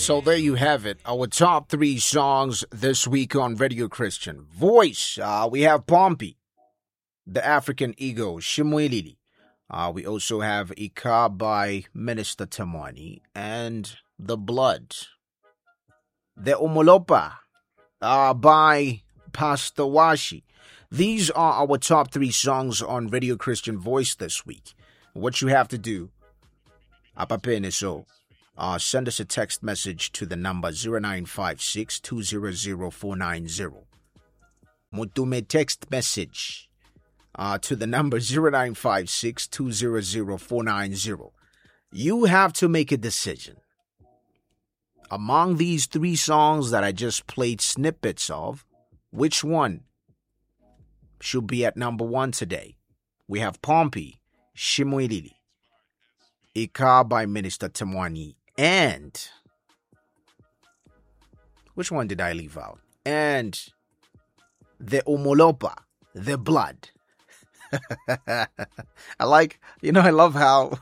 So there you have it. Our top 3 songs this week on Radio Christian Voice. We have Pompey, The African Ego, Shimwelili. We also have Ika by Minister Temwani and The Blood. The Umolopa by Pastor Washi. These are our top 3 songs on Radio Christian Voice this week. What you have to do, send us a text message to the number 0956-200-490. Mutume text message to the number 0956-200-490. You have to make a decision. Among these 3 songs that I just played snippets of, which one should be at number 1 today? We have Pompey, Shimwelili, Ika by Minister Temwani, and which one did I leave out? And the Umolopa, The Blood. I love how,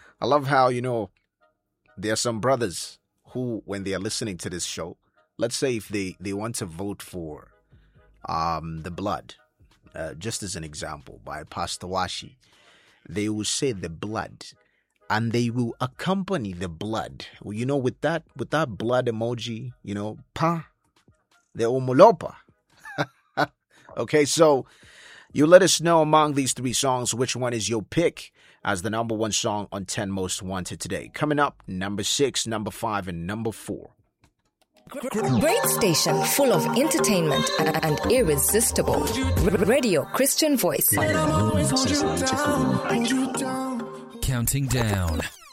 there are some brothers who, when they are listening to this show, let's say if they want to vote for The Blood, just as an example, by Pastor Washi, they will say The Blood, and they will accompany the blood, with that blood emoji, pa, the Umolopa. Okay, so you let us know among these 3 songs which one is your pick as the number 1 song on 10 Most Wanted today. Coming up, number 6, number 5, and number 4. Great station full of entertainment and irresistible. Radio Christian Voice. Counting down.